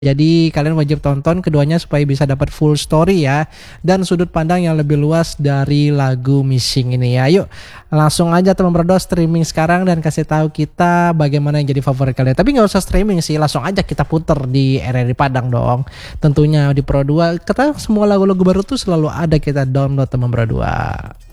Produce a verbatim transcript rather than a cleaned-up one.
Jadi kalian wajib tonton keduanya supaya bisa dapat full story ya, dan sudut pandang yang lebih luas dari lagu Missing ini ya. Yuk langsung aja teman berdua streaming sekarang dan kasih tahu kita bagaimana yang jadi favorit kalian. Tapi nggak usah streaming sih, langsung aja kita puter di R R I Padang dong. Tentunya di Pro dua, kata semua lagu-lagu baru tuh selalu ada kita download teman berdua.